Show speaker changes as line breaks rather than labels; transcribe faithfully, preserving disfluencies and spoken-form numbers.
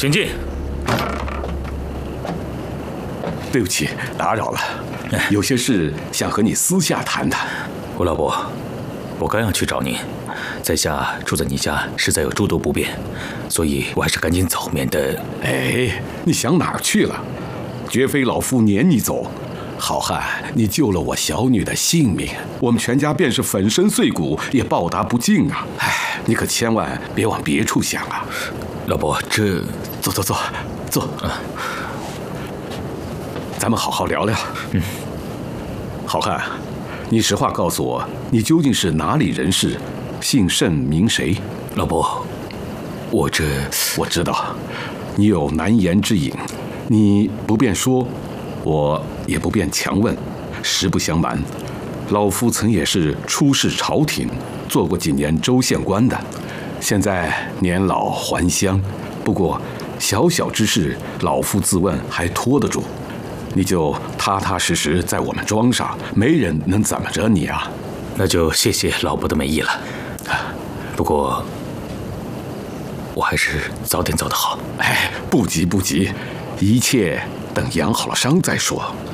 请进。
对不起，打扰了，有些事想和你私下谈谈。
吴老伯，我刚要去找您，在下住在你家实在有诸多不便，所以我还是赶紧走，免得……
哎，你想哪儿去了？绝非老夫撵你走。好汉，你救了我小女的性命，我们全家便是粉身碎骨也报答不尽啊！哎，你可千万别往别处想啊！
老伯，这……
坐坐坐坐啊！咱们好好聊聊。
嗯，
好汉，你实话告诉我，你究竟是哪里人士，姓甚名谁？
老伯，我这……
我知道，你有难言之隐，你不便说，我也不便强问。实不相瞒，老夫曾也是出仕朝廷，做过几年州县官的，现在年老还乡。不过小小之事，老夫自问还拖得住。你就踏踏实实在我们庄上，没人能怎么着你啊。
那就谢谢老伯的美意了。不过我还是早点走得好。
哎，不急不急，一切等养好了伤再说。